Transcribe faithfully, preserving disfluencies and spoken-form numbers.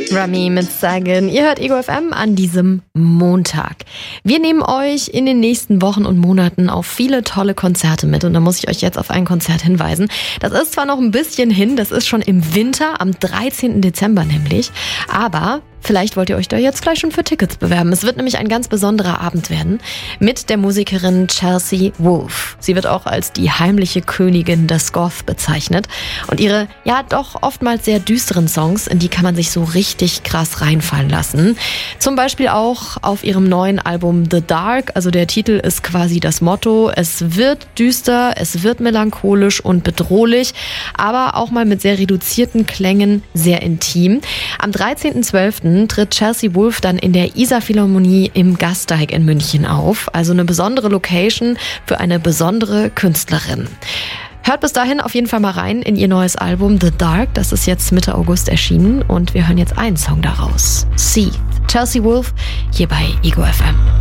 Rami mit Sagen. Ihr hört Ego F M an diesem Montag. Wir nehmen euch in den nächsten Wochen und Monaten auf viele tolle Konzerte mit. Und da muss ich euch jetzt auf ein Konzert hinweisen. Das ist zwar noch ein bisschen hin, das ist schon im Winter, am dreizehnten Dezember nämlich. Aber vielleicht wollt ihr euch da jetzt gleich schon für Tickets bewerben. Es wird nämlich ein ganz besonderer Abend werden mit der Musikerin Chelsea Wolfe. Sie wird auch als die heimliche Königin des Goth bezeichnet. Und ihre, ja doch oftmals sehr düsteren Songs, in die kann man sich so richtig krass reinfallen lassen. Zum Beispiel auch auf ihrem neuen Album The Dark. Also der Titel ist quasi das Motto. Es wird düster, es wird melancholisch und bedrohlich, aber auch mal mit sehr reduzierten Klängen sehr intim. Am dreizehnten zwölften tritt Chelsea Wolfe dann in der Isar-Philharmonie im Gasteig in München auf. Also eine besondere Location für eine besondere Künstlerin. Hört bis dahin auf jeden Fall mal rein in ihr neues Album The Dark. Das ist jetzt Mitte August erschienen und wir hören jetzt einen Song daraus. Seethe, Chelsea Wolfe, hier bei Ego F M.